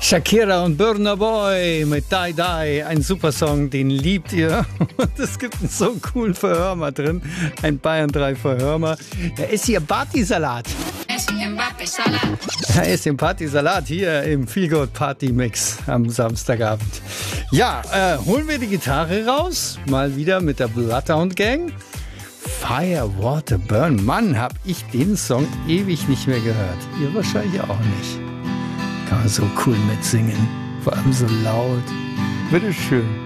Shakira und Burna Boy mit Die Die, ein super Song, den liebt ihr. Und es gibt einen so coolen Verhör drin, ein Bayern 3 Verhör. Da ist hier Partysalat. Da ist im Partysalat hier im Feelgood Party Mix am Samstagabend. Ja, holen wir die Gitarre raus, mal wieder mit der Bloodhound Gang. Fire, Water, Burn. Mann, hab ich den Song ewig nicht mehr gehört. Ihr wahrscheinlich auch nicht. Kann man so cool mitsingen, vor allem so laut. Bitteschön.